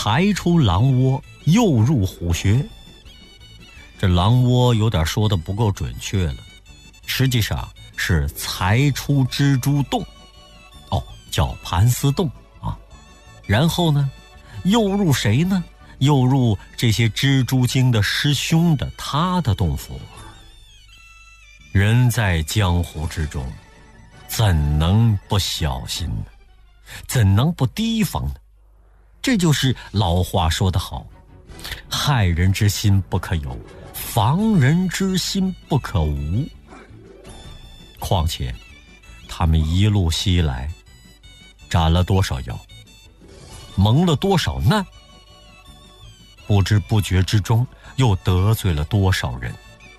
抬出狼窝，诱入虎穴。这狼窝有点说的不够准确了，实际上是裁出蜘蛛洞，叫盘丝洞啊。然后呢，诱入谁呢？诱入这些蜘蛛精的师兄的他的洞府。人在江湖之中，怎能不小心呢？怎能不提防呢？这就是老话说得好，害人之心不可有，防人之心不可无。况且他们一路西来，斩了多少妖，蒙了多少难，不知不觉之中又得罪了多少人。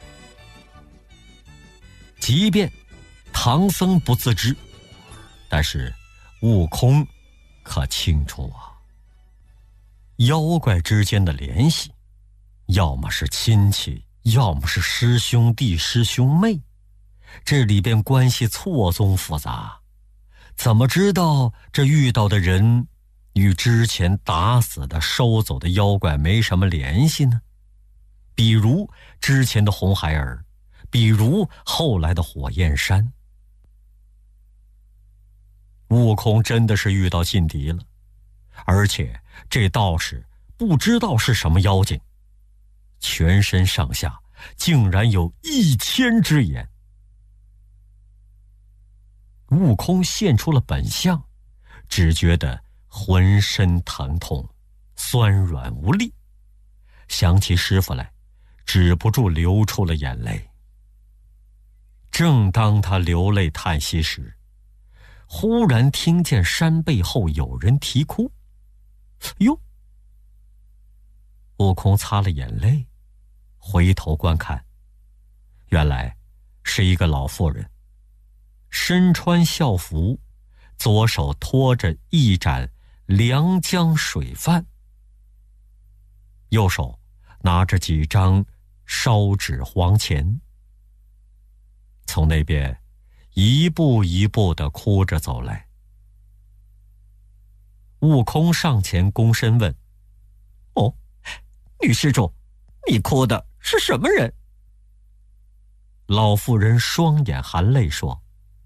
即便唐僧不自知，但是悟空可清楚啊。妖怪之间的联系，要么是亲戚，要么是师兄弟师兄妹，这里边关系错综复杂，怎么知道这遇到的人与之前打死的收走的妖怪没什么联系呢？比如之前的红孩儿，比如后来的火焰山。悟空真的是遇到劲敌了，而且这道士不知道是什么妖精，全身上下竟然有1000只眼。悟空现出了本相，只觉得浑身疼痛，酸软无力，想起师父来，止不住流出了眼泪。正当他流泪叹息时，忽然听见山背后有人啼哭。哟！悟空擦了眼泪，回头观看，原来是一个老妇人，身穿校服，左手托着一盏凉江水饭，右手拿着几张烧纸黄钱，从那边一步一步地哭着走来。悟空上前躬身问：女施主，你哭的是什么人？老妇人双眼含泪说：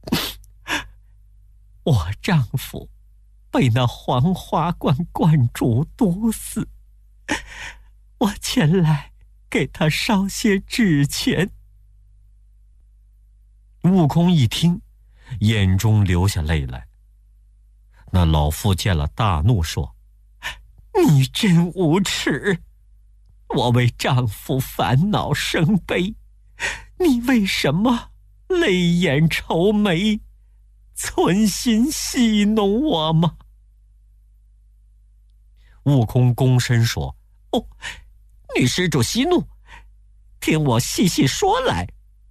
我丈夫被那黄花观观主毒死，我前来给他烧些纸钱。悟空一听，眼中流下泪来。那老妇见了大怒说：你真无耻！我为丈夫烦恼生悲，你为什么泪眼愁眉，存心戏弄我吗？悟空躬身说：女施主息怒，听我细细说来。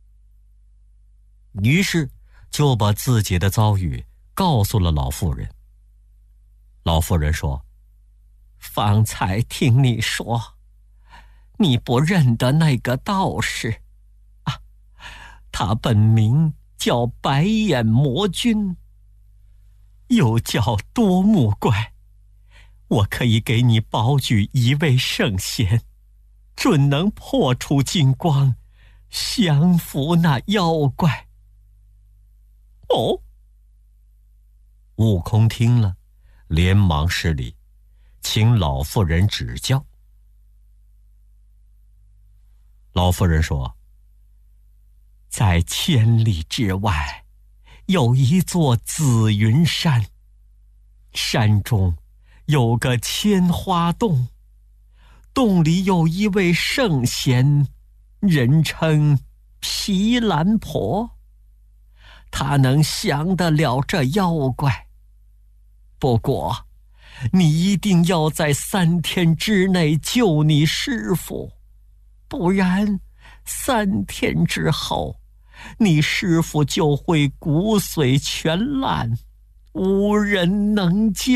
于是就把自己的遭遇告诉了老妇人。老妇人说：方才听你说你不认得那个道士啊，他本名叫白眼魔君，又叫多目怪。我可以给你保举一位圣贤，准能破除金光，降服那妖怪。悟空听了，连忙施礼，请老妇人指教。老妇人说：在千里之外有一座紫云山，山中有个千花洞，洞里有一位圣贤，人称毗蓝婆，他能降得了这妖怪。不过你一定要在3天之内救你师父，不然3天之后，你师父就会骨髓全烂，无人能救。